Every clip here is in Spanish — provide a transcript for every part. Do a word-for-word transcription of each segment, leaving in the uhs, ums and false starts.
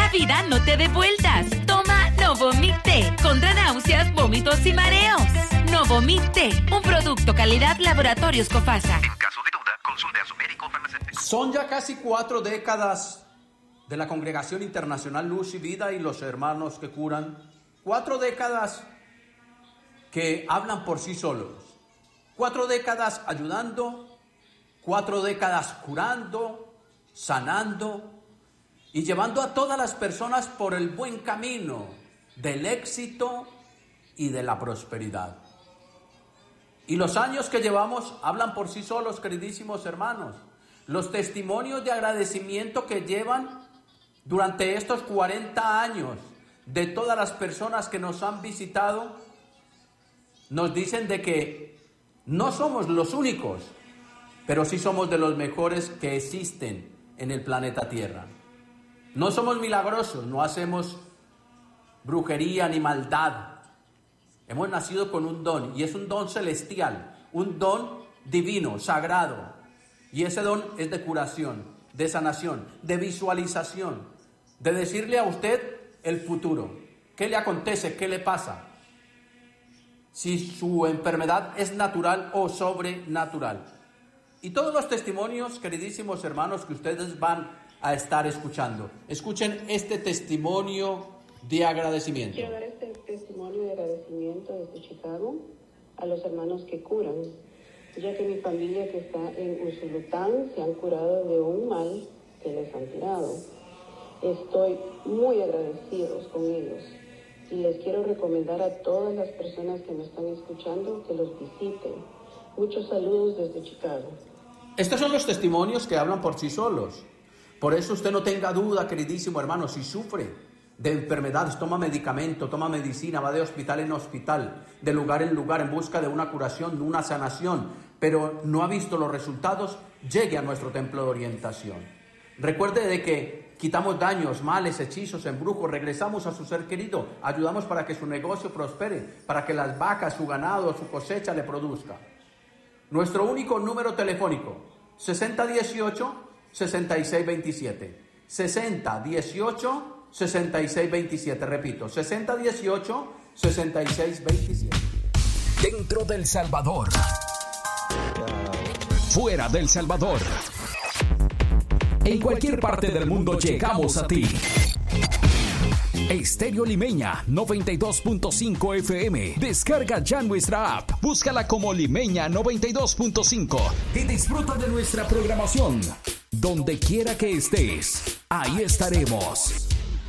vida no te dé vueltas. Toma Novomil T contra náuseas, vómitos y mareos. Novomil T, un producto calidad Laboratorios Cofasa. En caso de duda, consulte a su médico o farmacéutico. Son ya casi cuatro décadas de la Congregación Internacional Luz y Vida y los hermanos que curan. Cuatro décadas que hablan por sí solos. Cuatro décadas ayudando, cuatro décadas curando, sanando y llevando a todas las personas por el buen camino del éxito y de la prosperidad. Y los años que llevamos hablan por sí solos, queridísimos hermanos. Los testimonios de agradecimiento que llevan durante estos cuarenta años de todas las personas que nos han visitado nos dicen de que no somos los únicos, pero sí somos de los mejores que existen en el planeta Tierra. No somos milagrosos, no hacemos brujería ni maldad. Hemos nacido con un don, y es un don celestial, un don divino, sagrado. Y ese don es de curación, de sanación, de visualización, de decirle a usted el futuro. ¿Qué le acontece? ¿Qué le pasa? Si su enfermedad es natural o sobrenatural. Y todos los testimonios, queridísimos hermanos, que ustedes van a estar escuchando. Escuchen este testimonio de agradecimiento. Quiero dar este testimonio de agradecimiento desde Chicago a los hermanos que curan, ya que mi familia que está en Usulután se han curado de un mal que les han tirado. Estoy muy agradecidos con ellos y les quiero recomendar a todas las personas que me están escuchando que los visiten. Muchos saludos desde Chicago. Estos son los testimonios que hablan por sí solos. Por eso usted no tenga duda, queridísimo hermano, si sufre de enfermedades, toma medicamento, toma medicina, va de hospital en hospital, de lugar en lugar en busca de una curación, de una sanación, pero no ha visto los resultados, llegue a nuestro templo de orientación. Recuerde de que quitamos daños, males, hechizos, embrujos, regresamos a su ser querido, ayudamos para que su negocio prospere, para que las vacas, su ganado, su cosecha le produzca. Nuestro único número telefónico, sesenta dieciocho, sesenta y seis veintisiete. sesenta dieciocho, sesenta y seis veintisiete. Repito, sesenta dieciocho, sesenta y seis veintisiete. Dentro del Salvador. Fuera del Salvador. En cualquier parte del mundo llegamos a ti. Estéreo Limeña noventa y dos punto cinco F M. Descarga ya nuestra app. Búscala como Limeña noventa y dos punto cinco y disfruta de nuestra programación. Donde quiera que estés, ahí estaremos.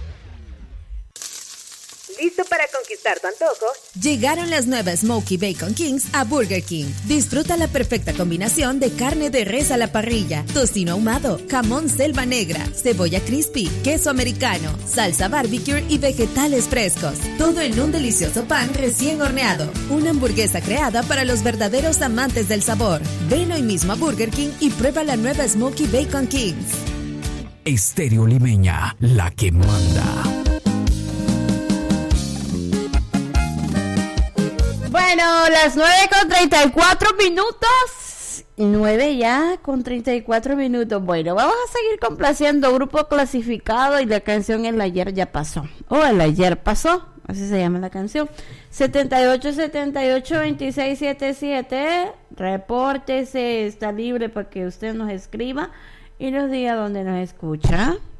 ¿Listo para conquistar tu antojo? Llegaron las nuevas Smokey Bacon Kings a Burger King. Disfruta la perfecta combinación de carne de res a la parrilla, tocino ahumado, jamón selva negra, cebolla crispy, queso americano, salsa barbecue y vegetales frescos. Todo en un delicioso pan recién horneado. Una hamburguesa creada para los verdaderos amantes del sabor. Ven hoy mismo a Burger King y prueba la nueva Smokey Bacon Kings. Estéreo Limeña, la que manda. Bueno, las nueve con treinta y cuatro minutos. nueve ya con treinta y cuatro minutos. Bueno, vamos a seguir complaciendo Grupo Clasificado y la canción El Ayer Ya Pasó. O El Ayer Pasó, así se llama la canción. setenta y ocho setenta y ocho veintiséis setenta y siete. Repórtese, está libre para que usted nos escriba y nos diga dónde nos escucha.